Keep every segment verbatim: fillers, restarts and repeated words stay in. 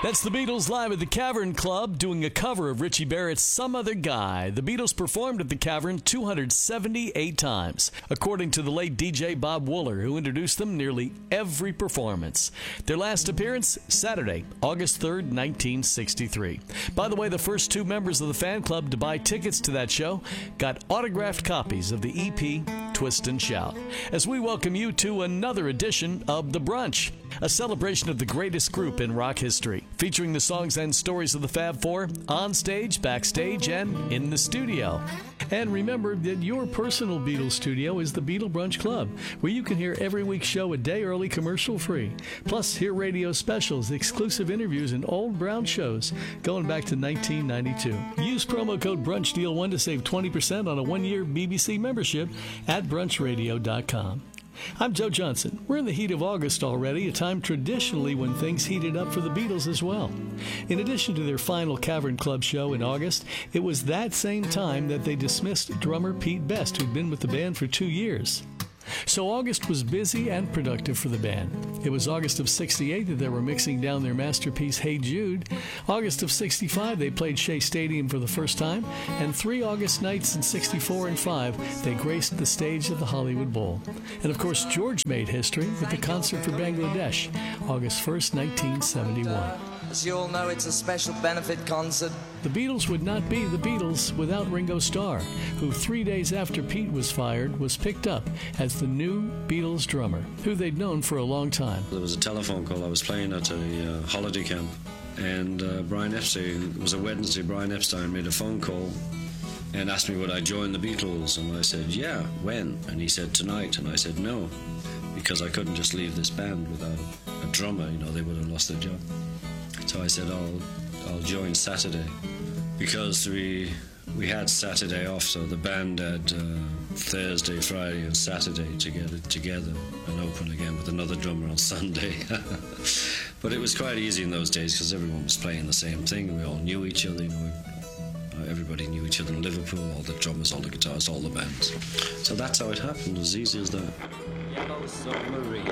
That's the Beatles live at the Cavern Club doing a cover of Richie Barrett's Some Other Guy. The Beatles performed at the Cavern two hundred seventy-eight times, according to the late D J Bob Wooler, who introduced them nearly every performance. Their last appearance, Saturday, August third, nineteen sixty-three. By the way, the first two members of the fan club to buy tickets to that show got autographed copies of the E P Twist and Shout. As we welcome you to another edition of The Brunch, a celebration of the greatest group in rock history, featuring the songs and stories of the Fab Four on stage, backstage, and in the studio. And remember that your personal Beatles studio is the Beatle Brunch Club, where you can hear every week's show a day early commercial-free. Plus, hear radio specials, exclusive interviews, and old Brown shows going back to nineteen ninety-two. Use promo code BRUNCHDEAL one to save twenty percent on a one-year B B C membership at brunch radio dot com. I'm Joe Johnson. We're in the heat of August already, a time traditionally when things heated up for the Beatles as well. In addition to their final Cavern Club show in August, it was that same time that they dismissed drummer Pete Best, who'd been with the band for two years. So August was busy and productive for the band. It was August of sixty-eight that they were mixing down their masterpiece, Hey Jude. August of sixty-five, they played Shea Stadium for the first time. And three August nights in sixty-four and five, they graced the stage of the Hollywood Bowl. And of course, George made history with the concert for Bangladesh, August first, nineteen seventy-one. As you all know, it's a special benefit concert. The Beatles would not be the Beatles without Ringo Starr, who three days after Pete was fired was picked up as the new Beatles drummer, who they'd known for a long time. There was a telephone call. I was playing at a uh, holiday camp, and uh, Brian Epstein, it was a Wednesday, Brian Epstein made a phone call and asked me would I join the Beatles, and I said, yeah, when? And he said, tonight, and I said, no, because I couldn't just leave this band without a, a drummer, you know, they would have lost their job. So I said, I'll I'll join Saturday, because we we had Saturday off, so the band had uh, Thursday, Friday, and Saturday to get it together and open again with another drummer on Sunday. But it was quite easy in those days because everyone was playing the same thing. We all knew each other, you know. Everybody knew each other in Liverpool, all the drummers, all the guitarists, all the bands. So that's how it happened, as easy as that. Yellow Submarine.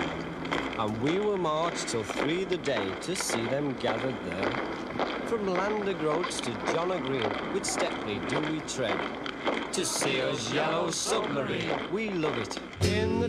And we will march till three the day to see them gathered there. From Landergroats to John O'Green, with Stepney do we tread. To see us Yellow Submarine, we love it. In the